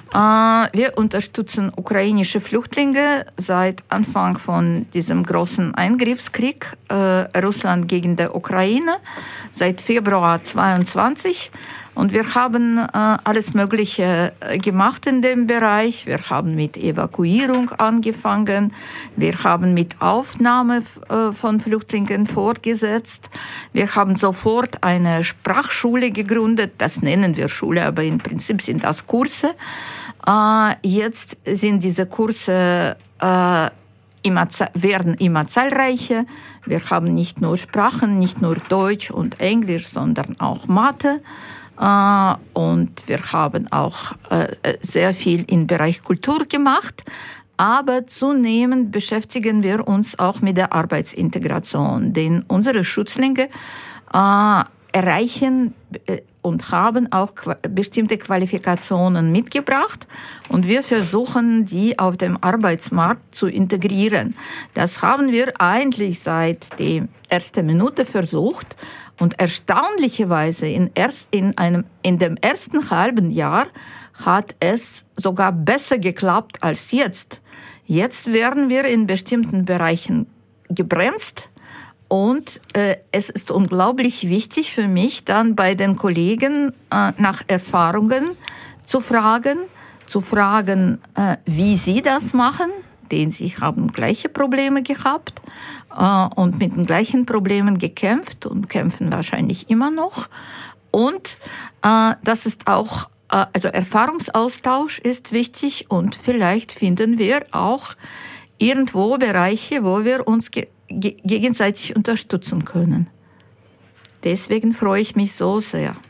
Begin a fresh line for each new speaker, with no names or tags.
Wir unterstützen ukrainische Flüchtlinge seit Anfang von diesem großen Eingriffskrieg Russland gegen die Ukraine seit Februar 22. Und wir haben alles Mögliche gemacht in dem Bereich. Wir haben mit Evakuierung angefangen. Wir haben mit Aufnahme von Flüchtlingen fortgesetzt. Wir haben sofort eine Sprachschule gegründet. Das nennen wir Schule, aber im Prinzip sind das Kurse. Jetzt sind diese Kurse werden immer zahlreicher. Wir haben nicht nur Sprachen, nicht nur Deutsch und Englisch, sondern auch Mathe. Und wir haben auch sehr viel im Bereich Kultur gemacht. Aber zunehmend beschäftigen wir uns auch mit der Arbeitsintegration. Denn unsere Schützlinge erreichen und haben auch bestimmte Qualifikationen mitgebracht. Und wir versuchen, die auf dem Arbeitsmarkt zu integrieren. Das haben wir eigentlich seit der ersten Minute versucht. Und erstaunlicherweise in dem ersten halben Jahr hat es sogar besser geklappt als jetzt. Jetzt werden wir in bestimmten Bereichen gebremst. Und es ist unglaublich wichtig für mich, dann bei den Kollegen nach Erfahrungen zu fragen, wie sie das machen, denn sie haben gleiche Probleme gehabt und mit den gleichen Problemen gekämpft und kämpfen wahrscheinlich immer noch. Und das ist auch, also Erfahrungsaustausch ist wichtig und vielleicht finden wir auch irgendwo Bereiche, wo wir uns gegenseitig unterstützen können. Deswegen freue ich mich so sehr.